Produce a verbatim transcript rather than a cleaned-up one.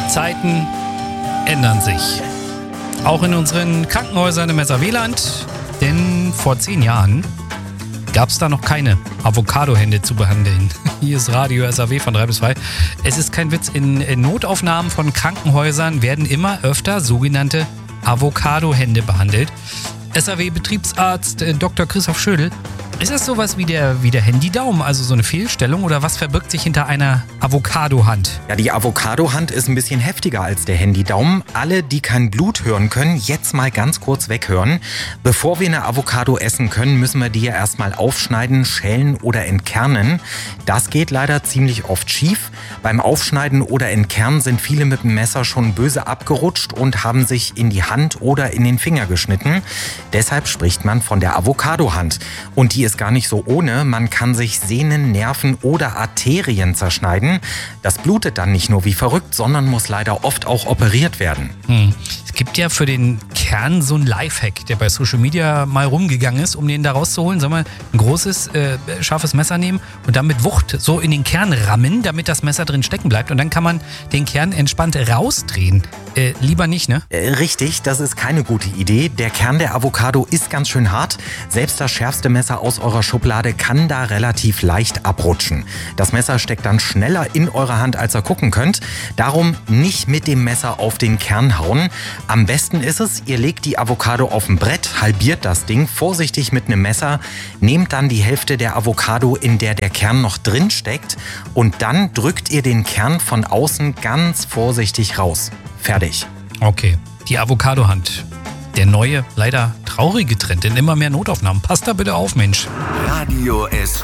Zeiten ändern sich. Auch in unseren Krankenhäusern im S A W-Land. Denn vor zehn Jahren gab es da noch keine Avocadohände zu behandeln. Hier ist Radio S A W von drei bis zwei. Es ist kein Witz, in, in Notaufnahmen von Krankenhäusern werden immer öfter sogenannte Avocadohände behandelt. S A W-Betriebsarzt äh, Doktor Christoph Schödel. Ist das sowas wie der, wie der Handydaumen, also so eine Fehlstellung, oder was verbirgt sich hinter einer Avocadohand? Ja, die Avocadohand ist ein bisschen heftiger als der Handydaumen. Alle, die kein Blut hören können, jetzt mal ganz kurz weghören. Bevor wir eine Avocado essen können, müssen wir die ja erstmal aufschneiden, schälen oder entkernen. Das geht leider ziemlich oft schief. Beim Aufschneiden oder Entkernen sind viele mit dem Messer schon böse abgerutscht und haben sich in die Hand oder in den Finger geschnitten. Deshalb spricht man von der Avocadohand. Und die ist gar nicht so ohne. Man kann sich Sehnen, Nerven oder Arterien zerschneiden. Das blutet dann nicht nur wie verrückt, sondern muss leider oft auch operiert werden. Hm. Es gibt ja für den Kern so einen Lifehack, der bei Social Media mal rumgegangen ist, um den da rauszuholen. Sollen wir ein großes, äh, scharfes Messer nehmen und dann mit Wucht so in den Kern rammen, damit das Messer drin stecken bleibt. Und dann kann man den Kern entspannt rausdrehen. Äh, lieber nicht, ne? Äh, richtig, das ist keine gute Idee. Der Kern der Avocado ist ganz schön hart. Selbst das schärfste Messer aus eurer Schublade kann da relativ leicht abrutschen. Das Messer steckt dann schneller in eure Hand, als ihr gucken könnt. Darum nicht mit dem Messer auf den Kern hauen. Am besten ist es, ihr legt die Avocado auf ein Brett, halbiert das Ding vorsichtig mit einem Messer, nehmt dann die Hälfte der Avocado, in der der Kern noch drin steckt, und dann drückt ihr den Kern von außen ganz vorsichtig raus. Fertig. Okay, die Avocadohand. Der neue, leider traurige Trend in immer mehr Notaufnahmen. Passt da bitte auf, Mensch. Radio S